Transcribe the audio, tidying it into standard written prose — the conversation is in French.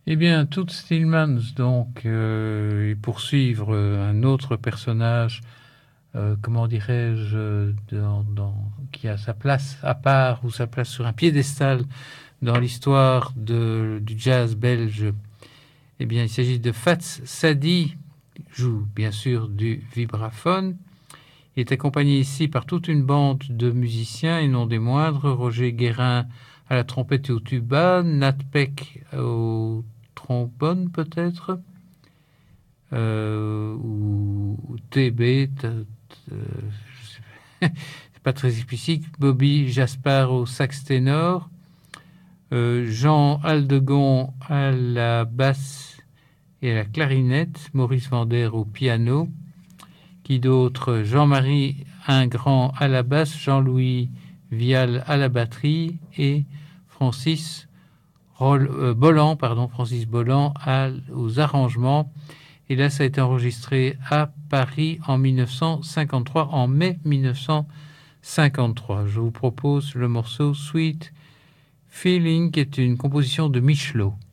Eh bien, Toots Thielemans, donc, et poursuivre un autre personnage, comment dirais-je, qui a sa place à part ou sa place sur un piédestal dans l'histoire du jazz belge. Eh bien, il s'agit de Fats Sadi, qui joue bien sûr du vibraphone. Il est accompagné ici par toute une bande de musiciens, et non des moindres: Roger Guérin à la trompette et au tuba, Nat Peck au trombone peut-être, ou TB, c'est pas très explicite, Bobby Jaspard au sax ténor, Jean Aldegon à la basse et à la clarinette, Maurice Vander au piano, qui d'autre, Jean-Marie Ingrand à la basse, Jean-Louis Vial à la batterie et Francis Bolland, Francis Bolland aux arrangements. Et là, ça a été enregistré à Paris en 1953, en mai 1953. Je vous propose le morceau Sweet Feeling, qui est une composition de Michelot.